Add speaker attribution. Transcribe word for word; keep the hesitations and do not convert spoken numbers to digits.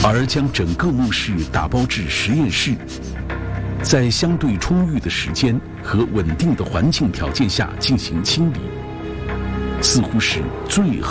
Speaker 1: 而将整个墓室打包至实验室，在相对充裕的时间和稳定的环境条件下进行清理，似乎是最好